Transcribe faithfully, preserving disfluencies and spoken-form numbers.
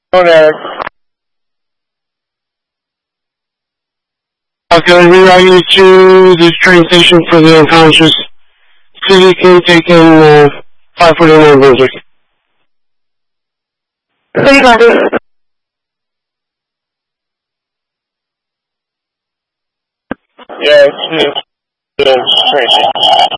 Phone Eric. Okay, I'll reroute you to the train station for the unconscious. City can take in uh, five forty-nine Brunswick. City copy. Yeah, it's, it's, it's crazy.